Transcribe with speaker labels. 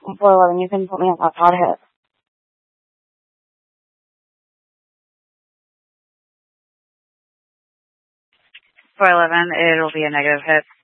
Speaker 1: 411, you can put me on that hot hit. 411, it'll be a negative hit.